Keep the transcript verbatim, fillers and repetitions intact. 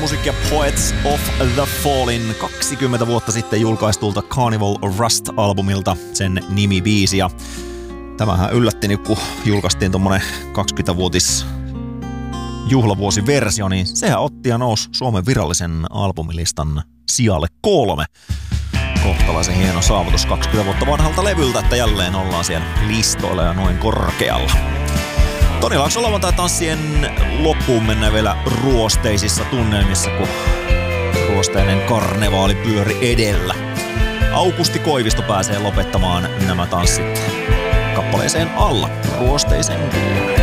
musiikkia Poets of the Fallen kaksikymmentä vuotta sitten julkaistulta Carnival Rust-albumilta sen nimibiisi. Ja tämähän yllätti nyt, kun julkaistiin tommonen kaksikymmentävuotis juhlavuosiversio, niin sehän otti ja nousi Suomen virallisen albumilistan sijalle kolme. Kohtalaisen hieno saavutus kaksikymmentä vuotta vanhalta levyltä, että jälleen ollaan siellä listoilla ja noin korkealla. Toni Laakson lauantai-tanssien loppuun mennään vielä ruosteisissa tunnelmissa, kun ruosteinen karnevaali pyöri edellä. Aukusti Koivisto pääsee lopettamaan nämä tanssit kappaleeseen Alla ruosteisen kuun.